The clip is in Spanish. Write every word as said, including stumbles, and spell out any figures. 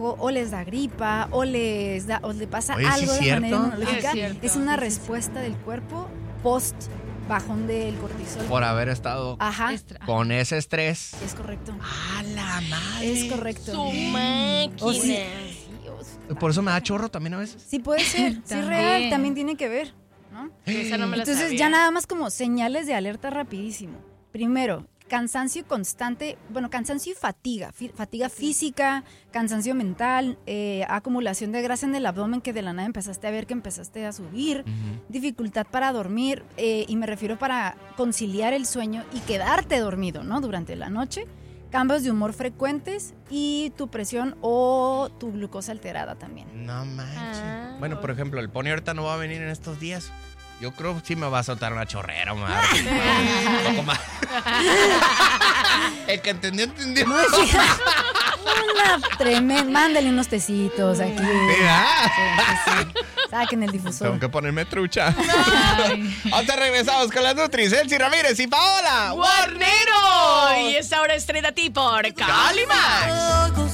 o, o les da gripa, o les da, o le pasa Oye, algo ¿sí de es manera cierto? inmunológica. Sí, es cierto. Es una Sí, sí, respuesta del cuerpo post bajón del cortisol. Por haber estado Ajá, Extra. con ese estrés. es correcto. ¡A la madre! Es correcto. Su máquina. O sí. Por eso me da chorro también a veces. Sí puede ser, sí es También. real, también tiene que ver, ¿no? Esa no me la Entonces sabía. ya nada más como señales de alerta rapidísimo. Primero, cansancio constante, bueno, cansancio y fatiga, fi- fatiga física, cansancio mental, eh, acumulación de grasa en el abdomen que de la nada empezaste a ver que empezaste a subir, dificultad para dormir, eh, y me refiero para conciliar el sueño y quedarte dormido, ¿no? Durante la noche, cambios de humor frecuentes y tu presión o tu glucosa alterada también. No manches. Ah. Bueno, por ejemplo, el pony ahorita no va a venir en estos días. Yo creo que sí me va a soltar una chorrera, madre. Un poco más. El que entendió, entendió. No, sí, una tremenda. Mándale unos tecitos aquí. Mira. Sí, sí, sí. Saquen el difusor. Tengo que ponerme trucha. Ay. Ahora regresamos con las Nutris, Elsie Ramírez y Paola. ¡Guarnero! Y esta hora estrena a ti por Calimax.